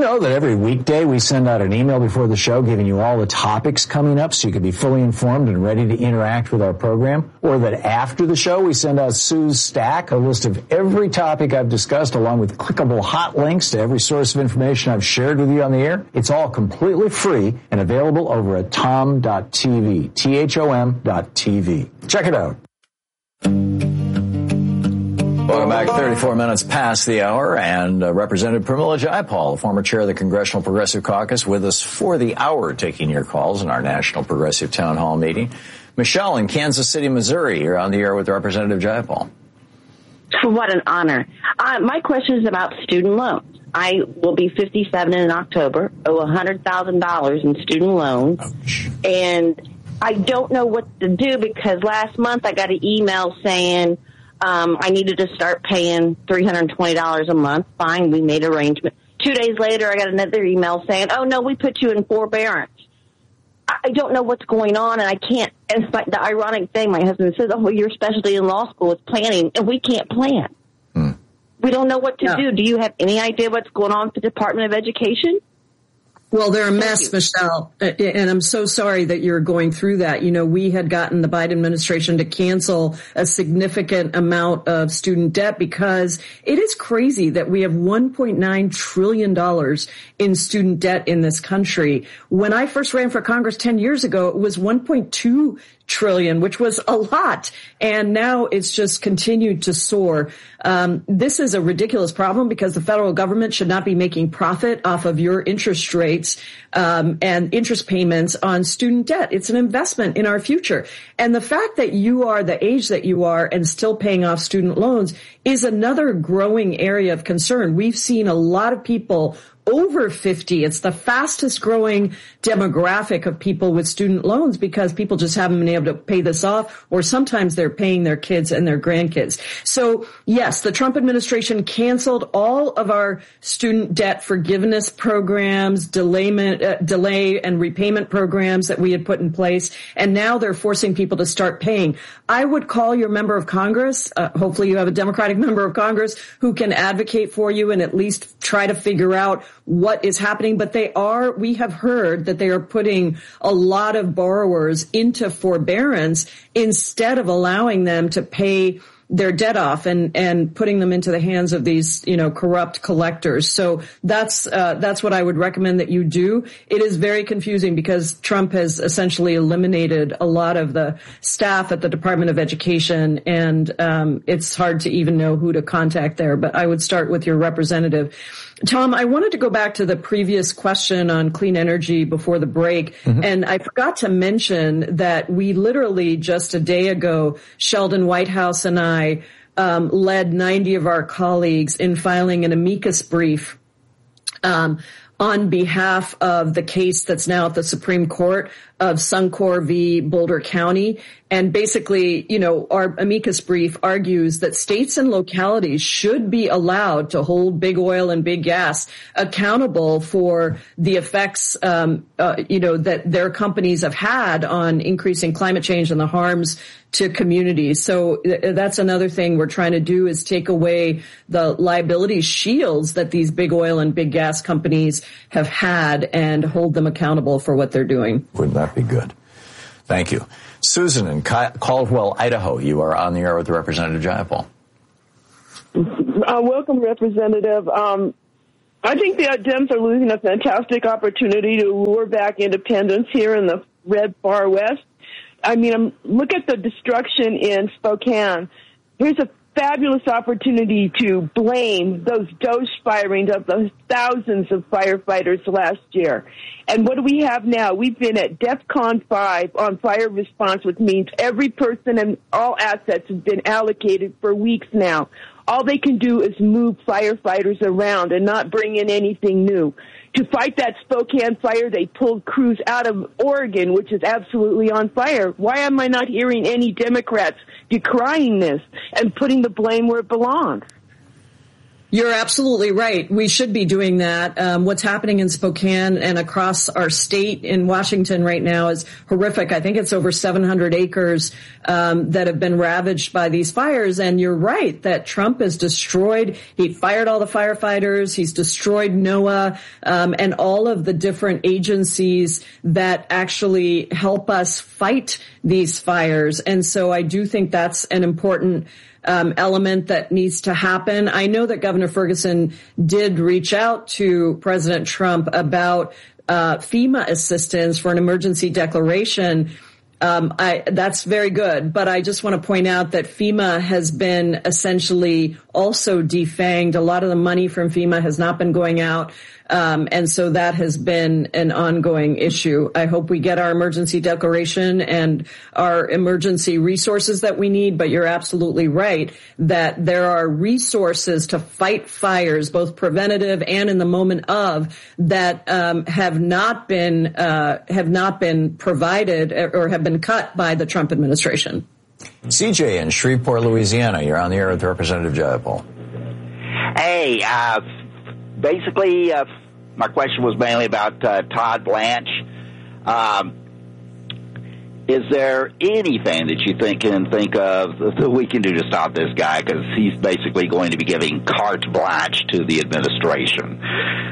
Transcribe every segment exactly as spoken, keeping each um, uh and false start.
know that every weekday we send out an email before the show giving you all the topics coming up so you can be fully informed and ready to interact with our program? Or that after the show we send out Sue's Stack, a list of every topic I've discussed along with clickable hot links to every source of information I've shared with you on the air? It's all completely free and available over at tom dot t v, T H O M dot T V. Check it out. Welcome back. thirty-four minutes past the hour, and uh, Representative Pramila Jayapal, the former chair of the Congressional Progressive Caucus, with us for the hour, taking your calls in our National Progressive Town Hall meeting. Michelle in Kansas City, Missouri, you're on the air with Representative Jayapal. What an honor. Uh, my question is about student loans. I will be fifty-seven in October, owe one hundred thousand dollars in student loans, Ouch. and I don't know what to do because last month I got an email saying Um, I needed to start paying three hundred twenty dollars a month. Fine, we made arrangements. Two days later, I got another email saying, oh, no, we put you in forbearance. I don't know what's going on, and I can't. And the ironic thing, my husband says, oh, well, your specialty in law school is planning, and we can't plan. Hmm. We don't know what to yeah. do. Do you have any idea what's going on with the Department of Education? Well, they're a mess, Michelle, and I'm so sorry that you're going through that. You know, we had gotten the Biden administration to cancel a significant amount of student debt because it is crazy that we have one point nine trillion dollars in student debt in this country. When I first ran for Congress ten years ago, it was one point two trillion, which was a lot. And now it's just continued to soar. Um, this is a ridiculous problem because the federal government should not be making profit off of your interest rates um, and interest payments on student debt. It's an investment in our future. And the fact that you are the age that you are and still paying off student loans is another growing area of concern. We've seen a lot of people over fifty. It's the fastest growing demographic of people with student loans because people just haven't been able to pay this off, or sometimes they're paying their kids and their grandkids. So yes, the Trump administration canceled all of our student debt forgiveness programs, delayment, uh, delay and repayment programs that we had put in place. And now they're forcing people to start paying. I would call your member of Congress. Uh, hopefully you have a Democratic member of Congress who can advocate for you and at least try to figure out what is happening. But they are, we have heard that they are putting a lot of borrowers into forbearance instead of allowing them to pay their debt off and, and putting them into the hands of these, you know, corrupt collectors. So that's, uh, that's what I would recommend that you do. It is very confusing because Trump has essentially eliminated a lot of the staff at the Department of Education, and, um, it's hard to even know who to contact there. But I would start with your representative. Tom, I wanted to go back to the previous question on clean energy before the break. Mm-hmm. And I forgot to mention that we literally just a day ago, Sheldon Whitehouse and I um, led ninety of our colleagues in filing an amicus brief um, on behalf of the case that's now at the Supreme Court of Suncor v. Boulder County. And basically, you know, our amicus brief argues that states and localities should be allowed to hold big oil and big gas accountable for the effects, um, uh, you know, that their companies have had on increasing climate change and the harms to communities. So th- that's another thing we're trying to do is take away the liability shields that these big oil and big gas companies have had and hold them accountable for what they're doing. Wouldn't that be good? Thank you. Susan in Caldwell, Idaho, you are on the air with Representative Jayapal. Uh, welcome, Representative. Um, I think the Dems are losing a fantastic opportunity to lure back independence here in the red far west. I mean, um, look at the destruction in Spokane. Here's a fabulous opportunity to blame those dose firings of the thousands of firefighters last year. And what do we have now? We've been at DEFCON five on fire response, which means every person and all assets have been allocated for weeks now. All they can do is move firefighters around and not bring in anything new. To fight that Spokane fire, they pulled crews out of Oregon, which is absolutely on fire. Why am I not hearing any Democrats decrying this and putting the blame where it belongs? You're absolutely right. We should be doing that. Um, what's happening in Spokane and across our state in Washington right now is horrific. I think it's over seven hundred acres um, that have been ravaged by these fires. And you're right that Trump has destroyed. He fired all the firefighters. He's destroyed NOAA um, and all of the different agencies that actually help us fight these fires. And so I do think that's an important Um, element that needs to happen. I know that Governor Ferguson did reach out to President Trump about uh, FEMA assistance for an emergency declaration. Um, I, that's very good, but I just want to point out that FEMA has been essentially also defanged. A lot of the money from FEMA has not been going out. Um, and so that has been an ongoing issue. I hope we get our emergency declaration and our emergency resources that we need, but you're absolutely right that there are resources to fight fires, both preventative and in the moment of, that um, have not been uh, have not been provided or have been cut by the Trump administration. C J in Shreveport, Louisiana, you're on the air with Representative Jayapal. Hey, uh, basically, uh, my question was mainly about uh, Todd Blanche. Um, is there anything that you think can think of that we can do to stop this guy? Because he's basically going to be giving carte blanche to the administration.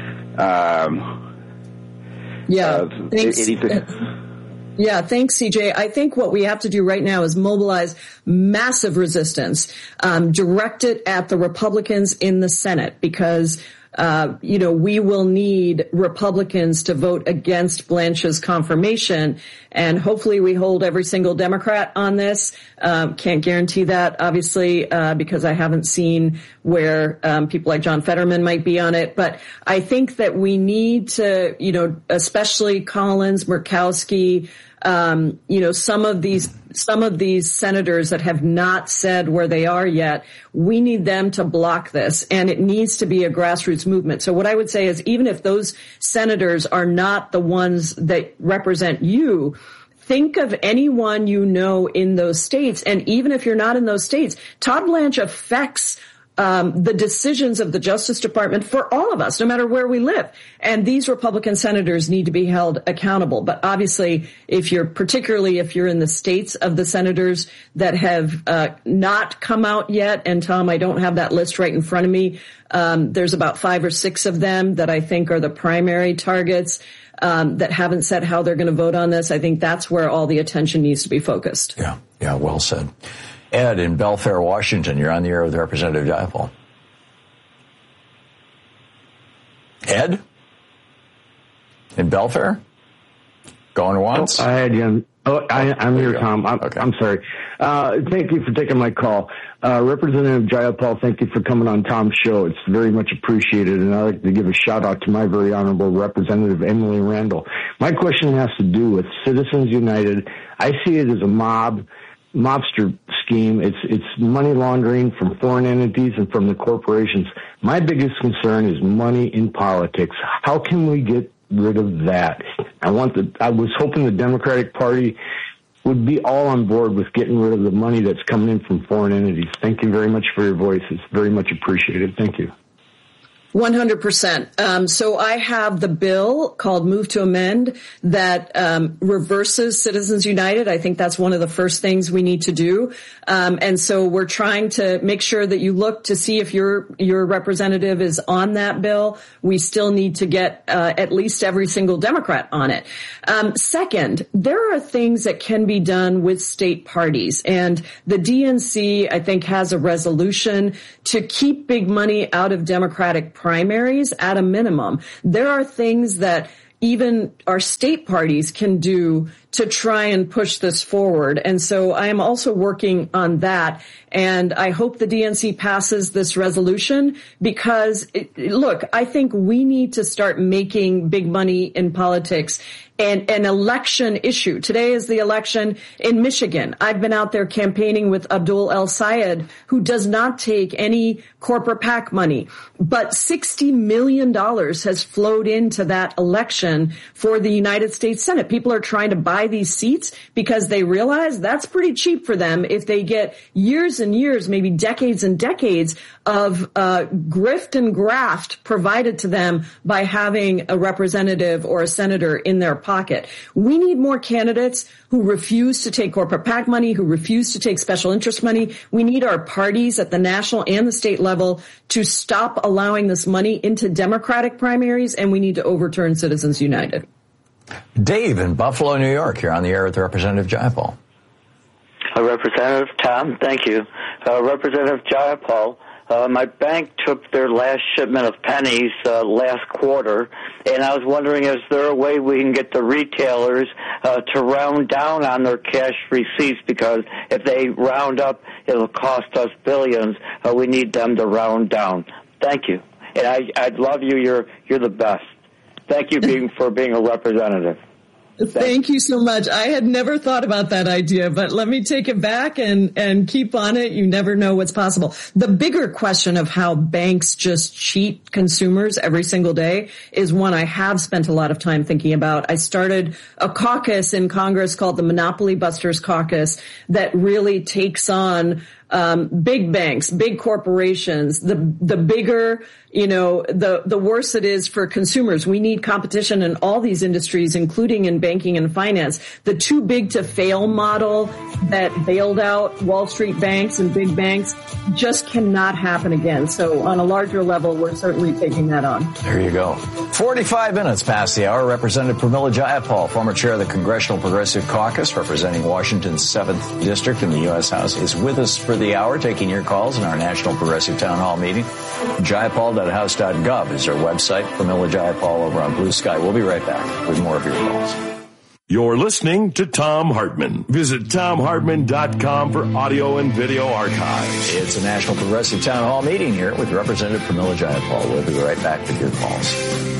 Um, yeah. Uh, thanks. Anything? Yeah, thanks, C J. I think what we have to do right now is mobilize massive resistance, um, direct it at the Republicans in the Senate, because Uh, you know, we will need Republicans to vote against Blanche's confirmation, and hopefully we hold every single Democrat on this. Um, can't guarantee that, obviously, uh, because I haven't seen where um, people like John Fetterman might be on it. But I think that we need to, you know, especially Collins, Murkowski, um, you know, some of these some of these senators that have not said where they are yet, we need them to block this, and it needs to be a grassroots movement. So what I would say is, even if those senators are not the ones that represent you, think of anyone you know in those states. And even if you're not in those states, Todd Blanche affects Um, the decisions of the Justice Department for all of us, no matter where we live. And these Republican senators need to be held accountable. But obviously, if you're, particularly if you're in the states of the senators that have uh, not come out yet, and Tom, I don't have that list right in front of me, um, there's about five or six of them that I think are the primary targets um, that haven't said how they're going to vote on this. I think that's where all the attention needs to be focused. Yeah, yeah, well said. Ed in Belfair, Washington, you're on the air with Representative Jayapal. Ed? In Belfair? Going once? Oh, I had you. Oh, I, I'm here, Tom. I'm, okay. I'm sorry. Uh, thank you for taking my call. Uh, Representative Jayapal, thank you for coming on Tom's show. It's very much appreciated, and I'd like to give a shout-out to my very honorable Representative Emily Randall. My question has to do with Citizens United. I see it as a mob, mobster scheme. It's it's money laundering from foreign entities and from the corporations. My biggest concern is money in politics. How can we get rid of that? I want the. I was hoping the Democratic Party would be all on board with getting rid of the money that's coming in from foreign entities. Thank you very much for your voice. It's very much appreciated. Thank you. one hundred percent. Um, so I have the bill called Move to Amend that um, reverses Citizens United. I think that's one of the first things we need to do. Um, and so we're trying to make sure that you look to see if your your representative is on that bill. We still need to get uh, at least every single Democrat on it. Um, second, there are things that can be done with state parties. And the D N C, I think, has a resolution to keep big money out of Democratic primaries at a minimum. There are things that even our state parties can do to try and push this forward. And so I am also working on that. And I hope the D N C passes this resolution because, it, look, I think we need to start making big money in politics and an election issue. Today is the election in Michigan. I've been out there campaigning with Abdul El Sayed, who does not take any corporate PAC money. But sixty million dollars has flowed into that election for the United States Senate. People are trying to buy buy these seats because they realize that's pretty cheap for them if they get years and years, maybe decades and decades of uh grift and graft provided to them by having a representative or a senator in their pocket. We need more candidates who refuse to take corporate PAC money, who refuse to take special interest money. We need our parties at the national and the state level to stop allowing this money into Democratic primaries, and we need to overturn Citizens United. Dave in Buffalo, New York, you're on the air with Representative Jayapal. Uh, Representative Tom, thank you. Uh, Representative Jayapal, uh, my bank took their last shipment of pennies uh, last quarter, and I was wondering, is there a way we can get the retailers uh, to round down on their cash receipts? Because if they round up, it'll cost us billions. Uh, we need them to round down. Thank you. And I, I love you. You're, you're the best. Thank you being, for being a representative. Thank you so much. I had never thought about that idea, but let me take it back and, and keep on it. You never know what's possible. The bigger question of how banks just cheat consumers every single day is one I have spent a lot of time thinking about. I started a caucus in Congress called the Monopoly Busters Caucus that really takes on Um, big banks, big corporations. The, the bigger, you know, the, the worse it is for consumers. We need competition in all these industries, including in banking and finance. The too big to fail model that bailed out Wall Street banks and big banks just cannot happen again. So on a larger level, we're certainly taking that on. There you go. forty-five minutes past the hour. Representative Pramila Jayapal, former chair of the Congressional Progressive Caucus, representing Washington's seventh District in the U S House, is with us for the hour, taking your calls in our National Progressive Town Hall meeting. Jayapal dot house dot gov is our website. Pramila Jayapal over on Blue Sky. We'll be right back with more of your calls. You're listening to Thom Hartmann. Visit Thom Hartmann dot com for audio and video archives. It's a National Progressive Town Hall meeting here with Representative Pramila Jayapal. We'll be right back with your calls.